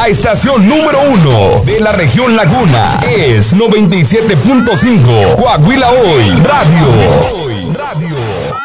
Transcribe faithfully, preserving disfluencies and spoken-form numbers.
La estación número uno de la región Laguna es noventa y siete punto cinco Coahuila Hoy Radio. Hoy Radio.